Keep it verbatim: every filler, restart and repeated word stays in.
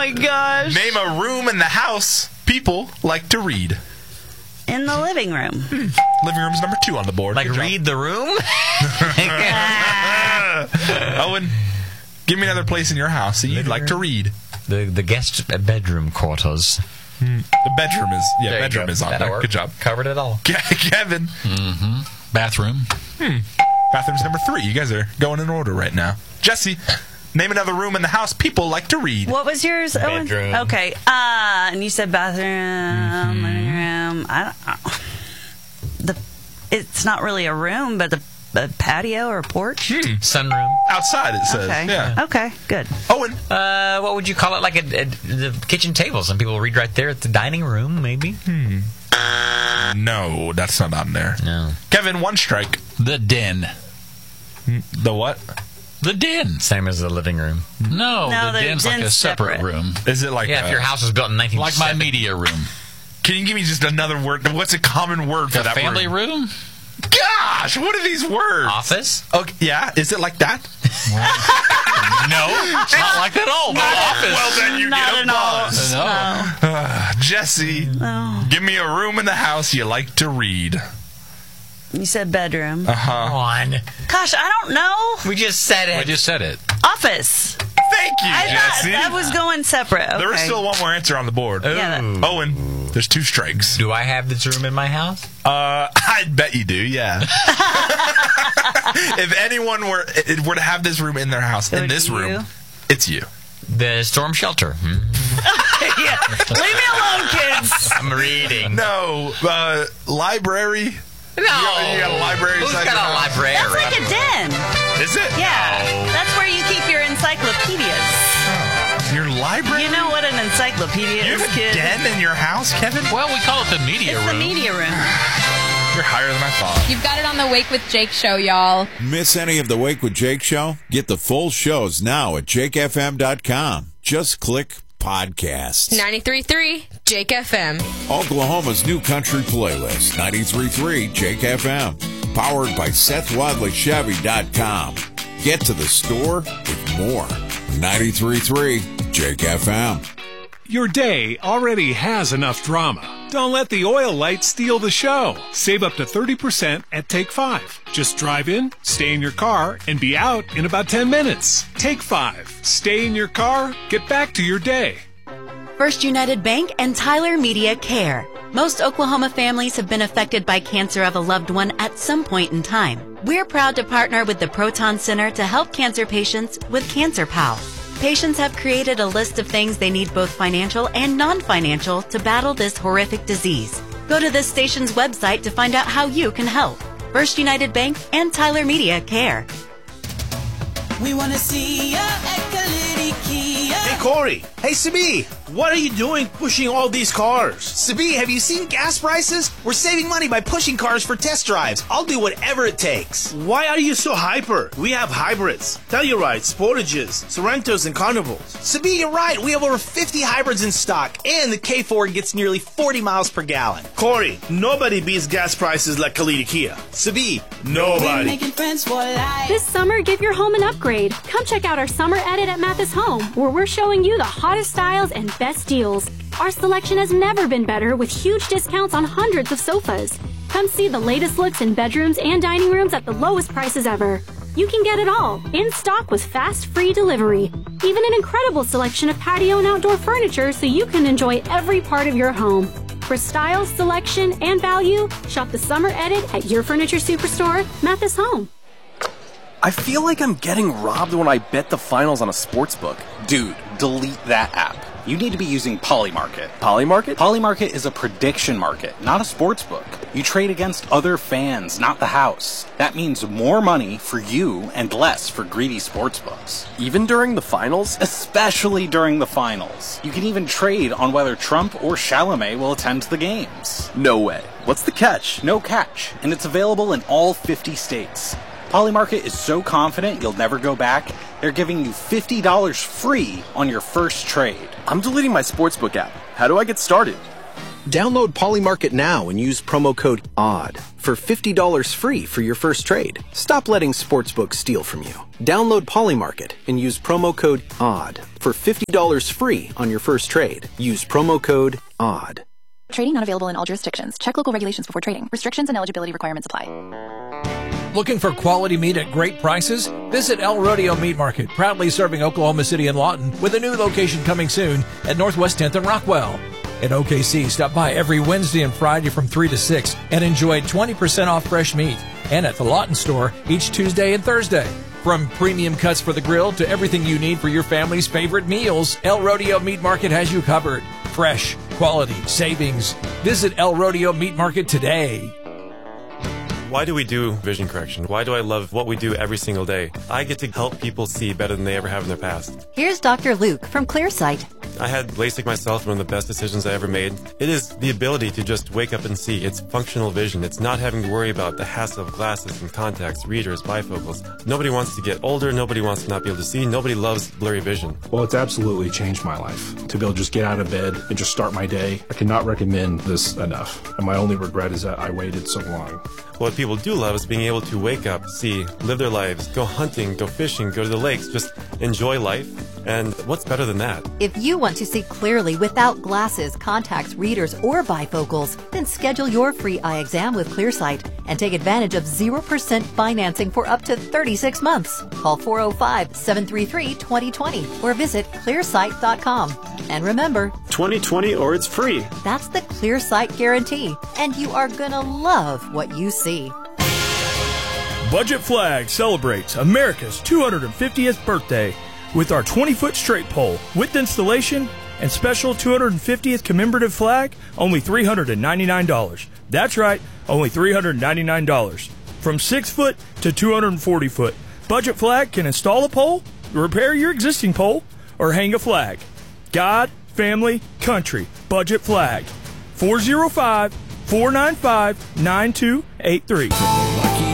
my gosh. Name a room in the house people like to read. In the living room. Hmm. Living room's number two on the board. Like read the room? Owen, give me another place in your house that you'd like to read. The the guest bedroom quarters. Hmm. The bedroom is yeah, there bedroom is on That'll there. Work. Good job. Covered it all. Kevin. Mm-hmm. Bathroom. Hmm. Bathroom's number three. You guys are going in order right now. Jesse, name another room in the house people like to read. What was yours, Owen? Bedroom. Okay. Uh, and you said bathroom, Mm-hmm. living room. I don't know. The, it's not really a room, but the a patio or a porch. Hmm. Sunroom. Outside, it says. Okay. Yeah. Okay, good. Owen. Uh, what would you call it? Like a, a, the kitchen table. Some people read right there at the dining room, maybe. Hmm. No, that's not on there. No. Kevin, one strike. The den. The what? The den. Same as the living room. No, No, the the den's like a den's separate, separate. room. Is it like Yeah, a, if your house was built in nineteen Like my seventy. media room. Can you give me just another word? What's a common word for The that family word? room? Gosh, what are these words? Office? Okay, yeah, is it like that? No, it's not like that at all. No office. Well, then you Not get a at all. buzz. No. Uh, Jesse, No. give me a room in the house you like to read. You said bedroom. Uh-huh. On. Gosh, I don't know. We just said it. I just said it. Office. Thank you, I thought Jesse. that was going separate. Okay. There was still one more answer on the board. Yeah, that- Owen, there's two strikes. Do I have this room in my house? Uh, I bet you do, yeah. If anyone were it were to have this room in their house, It in would this be room, you? it's you. The storm shelter. Hmm. Yeah. Leave me alone, kids. I'm reading. No, uh, library. No. You got, you got a library Who's inside got your a house? library? That's like a den. Is it? Yeah. That's where you keep your encyclopedias. Your library? You know what an encyclopedia You is, have a kid? den in your house, Kevin? Well, we call it the media It's room. the media room. You're higher than I thought. You've got it on the Wake with Jake show, y'all. Miss any of the Wake with Jake show? Get the full shows now at jake f m dot com. Just click podcasts. ninety-three point three Jake F M. Oklahoma's new country playlist, ninety-three point three Jake F M. Powered by Seth Wadley Chevy dot com. Get to the store with more. ninety-three point three Jake F M. Your day already has enough drama. Don't let the oil light steal the show. Save up to thirty percent at Take five. Just drive in, stay in your car, and be out in about ten minutes. Take five. Stay in your car, get back to your day. First United Bank and Tyler Media Care. Most Oklahoma families have been affected by cancer of a loved one at some point in time. We're proud to partner with the Proton Center to help cancer patients with Cancer Pal. Patients have created a list of things they need, both financial and non-financial, to battle this horrific disease. Go to this station's website to find out how you can help. First United Bank and Tyler Media Care. We want to see ya at Kalidi Kia. Hey, Corey. Hey, Sabi. What are you doing pushing all these cars? Sabi, have you seen gas prices? We're saving money by pushing cars for test drives. I'll do whatever it takes. Why are you so hyper? We have hybrids, Tellurides, Sportages, Sorrentos, and Carnivals. Sabi, you're right. We have over fifty hybrids in stock, and the K four gets nearly forty miles per gallon. Corey, nobody beats gas prices like Kalidi Kia. Sabi, nobody. Making friends for life. This summer, give your home an upgrade. Come check out our summer edit at Mathis Home, where we're showing you the hottest styles and best deals. Our selection has never been better, with huge discounts on hundreds of sofas. Come see the latest looks in bedrooms and dining rooms at the lowest prices ever. You can get it all, in stock with fast, free delivery. Even an incredible selection of patio and outdoor furniture so you can enjoy every part of your home. For style, selection, and value, shop the summer edit at your furniture superstore, Mathis Home. I feel like I'm getting robbed when I bet the finals on a sportsbook. Dude, delete that app. You need to be using Polymarket. Polymarket? Polymarket is a prediction market, not a sports book. You trade against other fans, not the house. That means more money for you and less for greedy sports books. Even during the finals? Especially during the finals. You can even trade on whether Trump or Chalamet will attend the games. No way. What's the catch? No catch, and it's available in all fifty states. Polymarket is so confident you'll never go back, they're giving you fifty dollars free on your first trade. I'm deleting my sportsbook app. How do I get started? Download Polymarket now and use promo code ODD for fifty dollars free for your first trade. Stop letting sportsbooks steal from you. Download Polymarket and use promo code ODD for fifty dollars free on your first trade. Use promo code ODD. Trading not available in all jurisdictions. Check local regulations before trading. Restrictions and eligibility requirements apply. Looking for quality meat at great prices? Visit El Rodeo Meat Market, proudly serving Oklahoma City and Lawton, with a new location coming soon at Northwest tenth and Rockwell. At O K C, stop by every Wednesday and Friday from three to six and enjoy twenty percent off fresh meat. And at the Lawton store each Tuesday and Thursday. From premium cuts for the grill to everything you need for your family's favorite meals, El Rodeo Meat Market has you covered. Fresh, quality, savings. Visit El Rodeo Meat Market today. Why do we do vision correction? Why do I love what we do every single day? I get to help people see better than they ever have in their past. Here's Doctor Luke from ClearSight. I had LASIK myself, one of the best decisions I ever made. It is the ability to just wake up and see. It's functional vision. It's not having to worry about the hassle of glasses and contacts, readers, bifocals. Nobody wants to get older. Nobody wants to not be able to see. Nobody loves blurry vision. Well, it's absolutely changed my life. To be able to just get out of bed and just start my day, I cannot recommend this enough. And my only regret is that I waited so long. What people do love is being able to wake up, see, live their lives, go hunting, go fishing, go to the lakes, just enjoy life. And what's better than that? If you want to see clearly without glasses, contacts, readers, or bifocals, then schedule your free eye exam with ClearSight and take advantage of zero percent financing for up to thirty-six months. Call four oh five, seven three three, two oh two oh or visit clearsight dot com. And remember, twenty twenty or it's free. That's the ClearSight guarantee, and you are gonna love what you see. Budget Flag celebrates America's two hundred fiftieth birthday with our twenty-foot straight pole with installation and special two hundred fiftieth commemorative flag, only three hundred ninety-nine dollars. That's right, only three hundred ninety-nine dollars. From six foot to two hundred forty foot, Budget Flag can install a pole, repair your existing pole, or hang a flag. God, family, country, Budget Flag. four oh five, four nine five, nine two eight three.